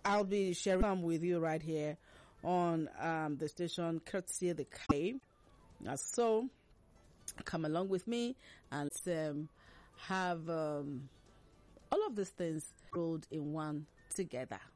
I'll be sharing some with you right here on the station, courtesy of the K. So come along with me and have all of these things rolled in one together.